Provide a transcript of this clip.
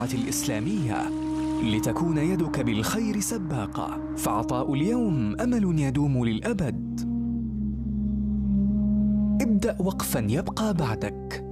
الإسلامية لتكون يدك بالخير سباقة، فعطاء اليوم أمل يدوم للأبد. ابدأ وقفاً يبقى بعدك.